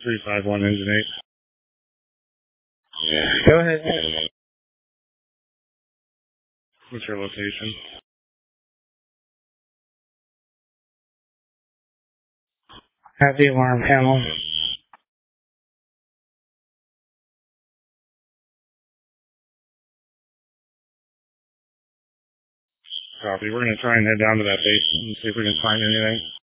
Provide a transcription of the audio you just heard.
351 engine 8. Go ahead. What's your location? Have the alarm panel. Copy. We're going to try and head down to that base and see if we can find anything.